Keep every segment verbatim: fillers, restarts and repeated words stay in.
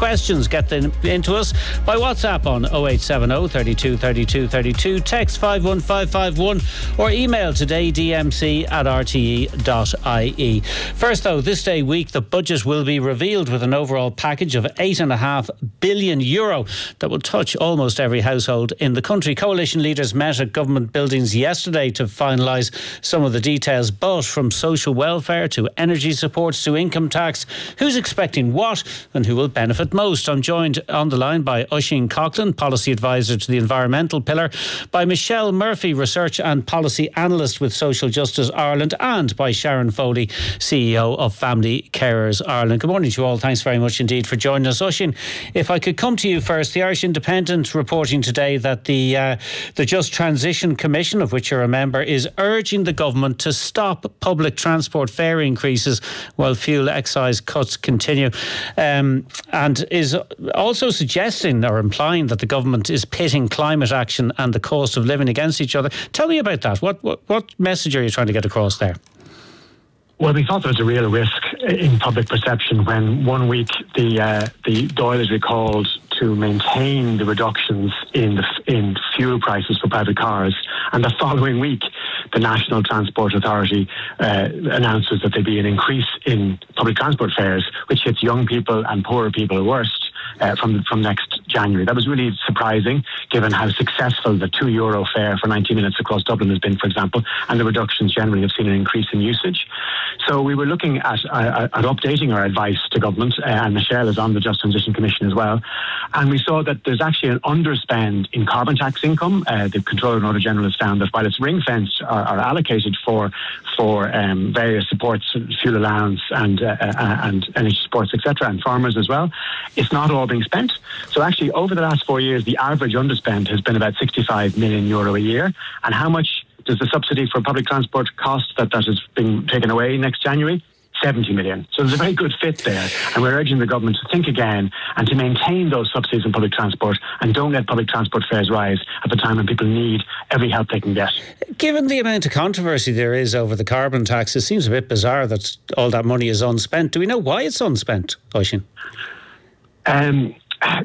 questions, get them into us by WhatsApp on oh eight seven oh, thirty-two, thirty-two, thirty-two, text five one five five one or email todaydmc at r t e dot i e. First though, this day week the budget will be revealed with an overall package of eight and a half billion euro that will touch almost every household in the country. Coalition leaders met at government buildings yesterday to finalise some of the details, but from social welfare to energy supports to income tax, who's expecting what and who will benefit most? I'm joined on the line by Oisin Coughlan, Policy Advisor to the Environmental Pillar, by Michelle Murphy, Research and Policy Analyst with Social Justice Ireland, and by Sharon Foley, C E O of Family Carers Ireland. Good morning to you all. Thanks very much indeed for joining us. Oisin, if I could come to you first, the Irish Independent reporting today that the uh, the Just Transition Commission, of which you're a member, is urging the government to stop public transport fare increases while fuel excise cuts continue, um, and is also suggesting or implying that the government is pitting climate action and the cost of living against each other. Tell me about that. What what, what message are you trying to get across there? Well, we thought there was a real risk in public perception when one week the uh, the Dáil is recalled to maintain the reductions in the, in fuel prices for private cars, and the following week the National Transport Authority uh, announces that there'll be an increase in public transport fares, which hits young people and poorer people worst uh, from from next January. That was really surprising, given how successful the two euro fare for ninety minutes across Dublin has been, for example, and the reductions generally have seen an increase in usage. So we were looking at, uh, at updating our advice to government, uh, and Michelle is on the Just Transition Commission as well, and we saw that there's actually an underspend in carbon tax income. Uh, the Controller and Auditor General has found that while it's ring-fenced or, or allocated for for um, various supports, fuel allowance and uh, uh, and energy supports, et cetera, and farmers as well, it's not all being spent. So actually, over the last four years, the average underspend has been about sixty-five million euro a year. And how much does the subsidy for public transport cost that that is being taken away next January? seventy million. So there's a very good fit there. And we're urging the government to think again and to maintain those subsidies in public transport, and don't let public transport fares rise at the time when people need every help they can get. Given the amount of controversy there is over the carbon tax, it seems a bit bizarre that all that money is unspent. Do we know why it's unspent, Oisin? Um...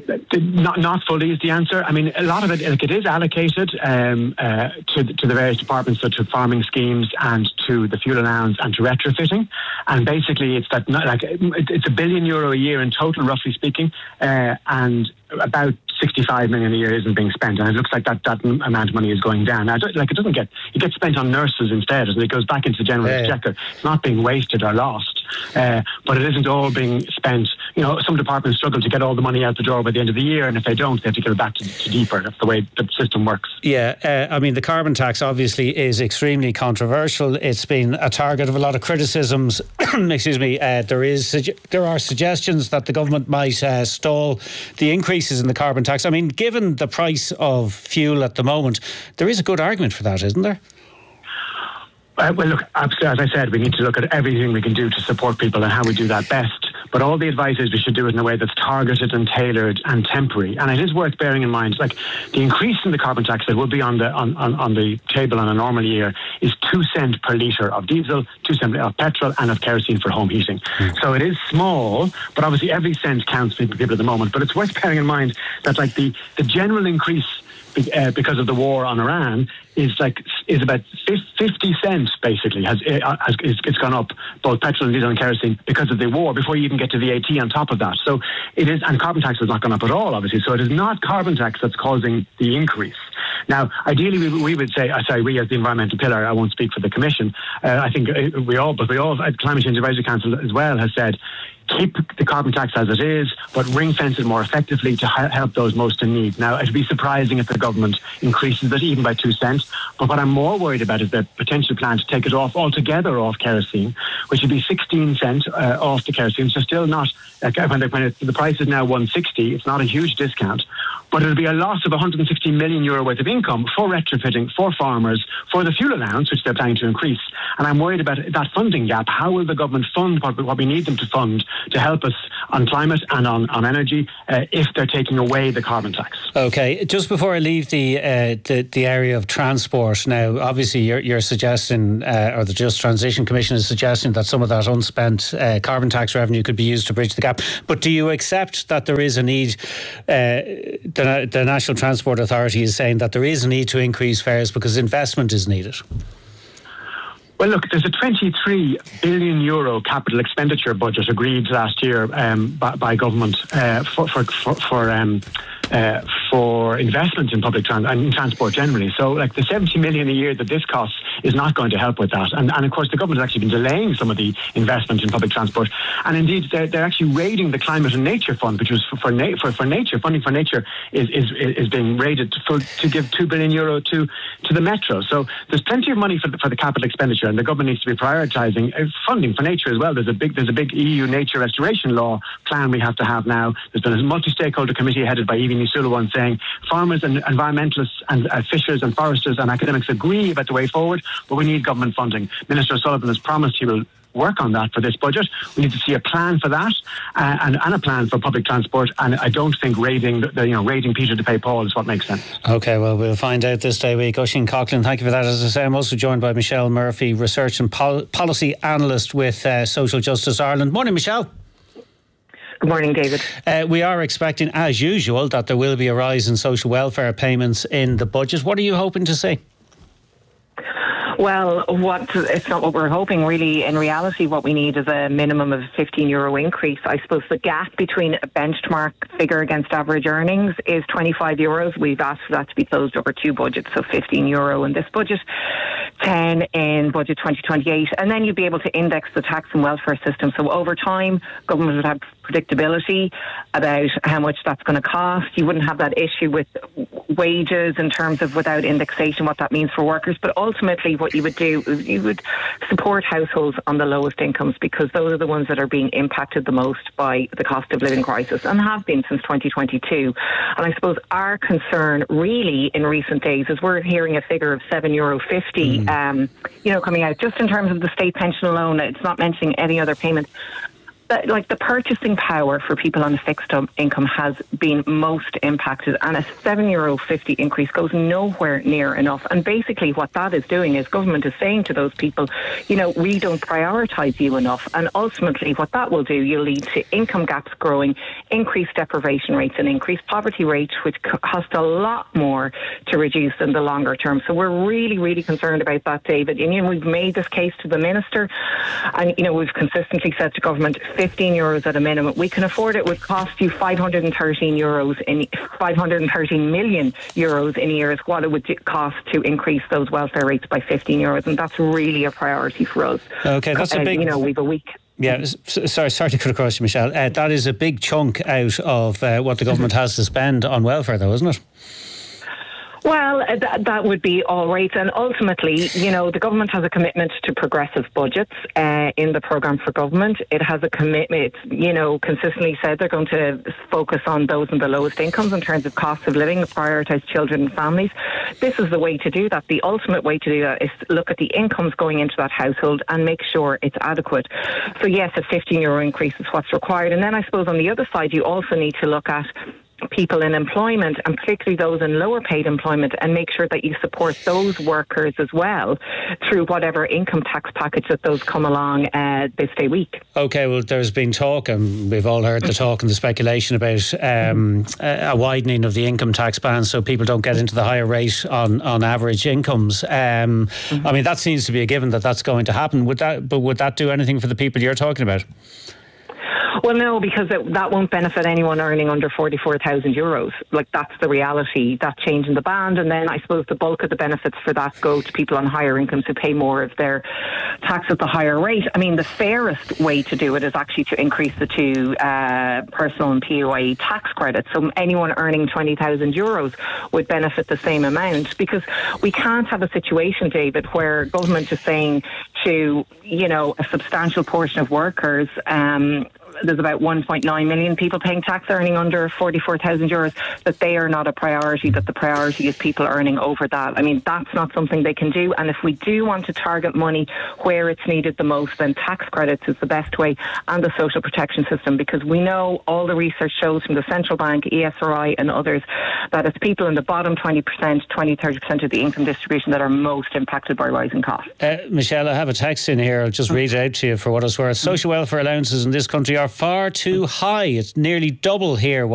Not not fully is the answer. I mean, a lot of it, like, it is allocated um, uh, to to the various departments, so to farming schemes and to the fuel allowance and to retrofitting. And basically, it's that like it's a billion euro a year in total, roughly speaking, uh, and about sixty-five million a year isn't being spent, and it looks like that, that amount of money is going down. Now, like, it doesn't get it gets spent on nurses instead, so it goes back into the general yeah, exchequer. Yeah. It's not being wasted or lost, uh, but it isn't all being spent. You know, some departments struggle to get all the money out the door by the end of the year, and if they don't, they have to get it back to, to deeper. That's the way the system works. Yeah, uh, I mean, the carbon tax obviously is extremely controversial. It's been a target of a lot of criticisms. Excuse me. Uh, there is there are suggestions that the government might uh, stall the increases in the carbon tax. I mean, given the price of fuel at the moment, there is a good argument for that, isn't there? Uh, well, look, as I said, we need to look at everything we can do to support people and how we do that best. But all the advice is we should do it in a way that's targeted and tailored and temporary. And it is worth bearing in mind, like, the increase in the carbon tax that would be on the on, on, on the table on a normal year is two cent per litre of diesel, two cent of petrol, and of kerosene for home heating. Mm. So it is small, but obviously every cent counts for people at the moment. But it's worth bearing in mind that, like, the, the general increase Uh, because of the war on Iran is like is about fifty cents basically has, uh, has it's gone up, both petrol and diesel and kerosene, because of the war, before you even get to V A T on top of that. So it is, and carbon tax has not gone up at all, obviously. So it is not carbon tax that's causing the increase. Now, ideally, we, we would say, uh, sorry, we as the Environmental Pillar, I won't speak for the Commission. Uh, I think we all, but we all, at Climate Change Advisory Council as well, has said, keep the carbon tax as it is, but ring fence it more effectively to help those most in need. Now, it'd be surprising if the government increases it even by two cents. But what I'm more worried about is the potential plan to take it off altogether off kerosene, which would be sixteen cents uh, off the kerosene. So still not, like, when, when it, the price is now one sixty, it's not a huge discount. But it'll be a loss of one hundred sixty million euro worth of income for retrofitting, for farmers, for the fuel allowance, which they're planning to increase. And I'm worried about that funding gap. How will the government fund what, what we need them to fund to help us on climate and on, on energy uh, if they're taking away the carbon tax? Okay, just before I leave the uh, the, the area of transport now, obviously you're, you're suggesting, uh, or the Just Transition Commission is suggesting that some of that unspent uh, carbon tax revenue could be used to bridge the gap. But do you accept that there is a need, uh, the, the National Transport Authority is saying that there is a need to increase fares because investment is needed? Well, look, there's a twenty-three billion euro capital expenditure budget agreed last year um, by, by government uh, for for for, for um, uh, for investment in public trans- and in transport generally. So, like the seventy million a year that this costs is not going to help with that. And, and of course, the government has actually been delaying some of the investment in public transport. And indeed, they're, they're actually raiding the Climate and Nature Fund, which was for for, na- for, for nature funding for nature is is, is being raided for, to give two billion euro to to the metro. So there's plenty of money for the, for the capital expenditure, and the government needs to be prioritising uh, funding for nature as well. There's a big there's a big E U nature restoration law plan we have to have now. There's been a multi-stakeholder committee headed by Evie Nisula saying farmers and environmentalists and uh, fishers and foresters and academics agree about the way forward, but we need government funding. Minister Sullivan has promised he will work on that for this budget. We need to see a plan for that uh, and, and a plan for public transport. And I don't think raiding, the, you know, raiding Peter to pay Paul is what makes sense. Okay, well, we'll find out this day week. Oisin Coughlin, thank you for that. As I say, I'm also joined by Michelle Murphy, Research and Pol- Policy Analyst with uh, Social Justice Ireland. Morning, Michelle. Good morning, David. Uh, we are expecting, as usual, that there will be a rise in social welfare payments in the budget. What are you hoping to see? Well, what it's not what we're hoping, really. In reality, what we need is a minimum of a fifteen euro increase. I suppose the gap between a benchmark figure against average earnings is twenty-five euros. We've asked for that to be closed over two budgets, so fifteen euro in this budget, ten in budget twenty twenty-eight. And then you'd be able to index the tax and welfare system. So over time, government would have predictability about how much that's going to cost. You wouldn't have that issue with wages in terms of without indexation, what that means for workers. But ultimately, what you would do is you would support households on the lowest incomes, because those are the ones that are being impacted the most by the cost of living crisis and have been since twenty twenty-two. And I suppose our concern really in recent days is we're hearing a figure of seven euro fifty, mm. um, you know, coming out just in terms of the state pension alone. It's not mentioning any other payment. But, like, the purchasing power for people on a fixed income has been most impacted, and a seven euro fifty increase goes nowhere near enough. And basically what that is doing is government is saying to those people, you know, we don't prioritise you enough. And ultimately what that will do, you'll lead to income gaps growing, increased deprivation rates and increased poverty rates, which cost a lot more to reduce in the longer term. So we're really, really concerned about that, David. And, you know, we've made this case to the Minister, and, you know, we've consistently said to government, fifteen euros at a minimum. We can afford it. It would cost you five hundred thirteen euros in five hundred thirteen million euros in a year is what it would cost to increase those welfare rates by fifteen euros, and that's really a priority for us. Okay, that's a big. Uh, you know, we've a week. Yeah, sorry, sorry to cut across you, Michelle. Uh, that is a big chunk out of uh, what the government has to spend on welfare, though, isn't it? Well, that, that would be all right. And ultimately, you know, the government has a commitment to progressive budgets uh, in the programme for government. It has a commitment, you know, consistently said they're going to focus on those in the lowest incomes in terms of cost of living, prioritise children and families. This is the way to do that. The ultimate way to do that is look at the incomes going into that household and make sure it's adequate. So yes, a fifteen euro increase is what's required. And then I suppose on the other side, you also need to look at people in employment, and particularly those in lower paid employment, and make sure that you support those workers as well through whatever income tax package that those come along uh, this day week. Okay, well, there's been talk, and we've all heard the talk and the speculation about um, a widening of the income tax band so people don't get into the higher rate on, on average incomes. Um, mm-hmm. I mean, that seems to be a given that that's going to happen. Would that, but would that do anything for the people you're talking about? Well, no, because it, that won't benefit anyone earning under forty-four thousand euros. Like, that's the reality, that change in the band. And then I suppose the bulk of the benefits for that go to people on higher incomes who pay more of their tax at the higher rate. I mean, the fairest way to do it is actually to increase the two uh, personal and P A Y E tax credits. So anyone earning twenty thousand euros would benefit the same amount, because we can't have a situation, David, where government is saying to, you know, a substantial portion of workers, um, there's about one point nine million people paying tax earning under forty-four thousand euros, that they are not a priority, that the priority is people earning over that. I mean, that's not something they can do. And if we do want to target money where it's needed the most, then tax credits is the best way, and the social protection system, because we know all the research shows from the central bank, E S R I and others, that it's people in the bottom twenty percent, twenty, thirty percent of the income distribution that are most impacted by rising costs. Uh, Michelle, I have a text in here. I'll just read it out to you for what it's worth. Social welfare allowances in this country are far too high. It's nearly double here